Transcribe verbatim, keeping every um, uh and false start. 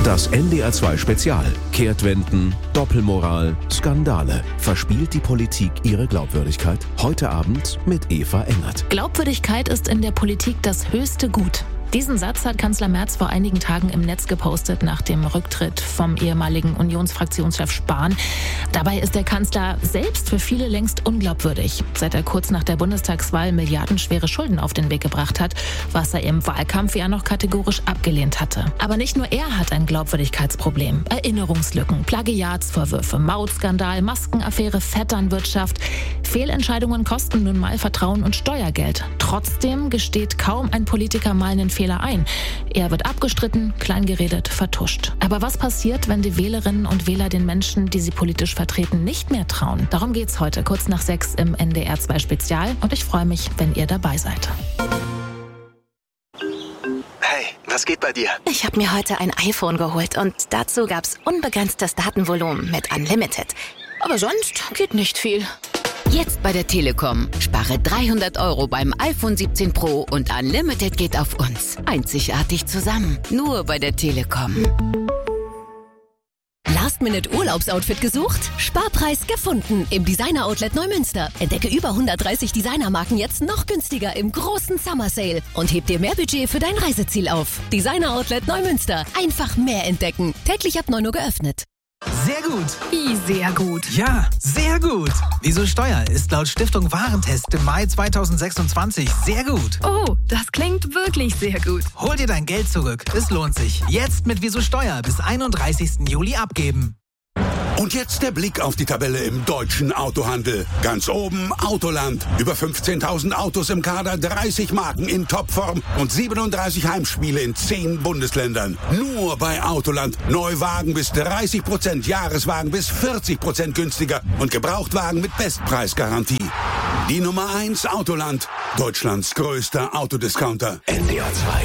Das N D R zwei Spezial. Kehrtwenden, Doppelmoral, Skandale. Verspielt die Politik ihre Glaubwürdigkeit? Heute Abend mit Eva Engert. Glaubwürdigkeit ist in der Politik das höchste Gut. Diesen Satz hat Kanzler Merz vor einigen Tagen im Netz gepostet nach dem Rücktritt vom ehemaligen Unionsfraktionschef Spahn. Dabei ist der Kanzler selbst für viele längst unglaubwürdig, seit er kurz nach der Bundestagswahl milliardenschwere Schulden auf den Weg gebracht hat, was er im Wahlkampf ja noch kategorisch abgelehnt hatte. Aber nicht nur er hat ein Glaubwürdigkeitsproblem. Erinnerungslücken, Plagiatsvorwürfe, Mautskandal, Maskenaffäre, Vetternwirtschaft. Fehlentscheidungen kosten nun mal Vertrauen und Steuergeld. Trotzdem gesteht kaum ein Politiker mal einen Fehler ein. Er wird abgestritten, kleingeredet, vertuscht. Aber was passiert, wenn die Wählerinnen und Wähler den Menschen, die sie politisch vertreten, nicht mehr trauen? Darum geht's heute kurz nach sechs im N D R zwei Spezial und ich freue mich, wenn ihr dabei seid. Hey, was geht bei dir? Ich habe mir heute ein iPhone geholt und dazu gab's unbegrenztes Datenvolumen mit Unlimited. Aber sonst geht nicht viel. Jetzt bei der Telekom. Spare dreihundert Euro beim iPhone siebzehn Pro und Unlimited geht auf uns. Einzigartig zusammen. Nur bei der Telekom. Last-Minute-Urlaubsoutfit gesucht? Sparpreis gefunden im Designer-Outlet Neumünster. Entdecke über hundertdreißig Designermarken jetzt noch günstiger im großen Summer Sale und heb dir mehr Budget für dein Reiseziel auf. Designer-Outlet Neumünster. Einfach mehr entdecken. Täglich ab neun Uhr geöffnet. Sehr gut. Wie sehr gut? Ja, sehr gut. Wieso Steuer ist laut Stiftung Warentest im Mai zweitausendsechsundzwanzig sehr gut. Oh, das klingt wirklich sehr gut. Hol dir dein Geld zurück. Es lohnt sich. Jetzt mit Wieso Steuer bis einunddreißigsten Juli abgeben. Und jetzt der Blick auf die Tabelle im deutschen Autohandel. Ganz oben Autoland. Über fünfzehntausend Autos im Kader, dreißig Marken in Topform und siebenunddreißig Heimspiele in zehn Bundesländern. Nur bei Autoland. Neuwagen bis dreißig Prozent, Jahreswagen bis vierzig Prozent günstiger und Gebrauchtwagen mit Bestpreisgarantie. Die Nummer eins Autoland. Deutschlands größter Autodiscounter. N D R zwei.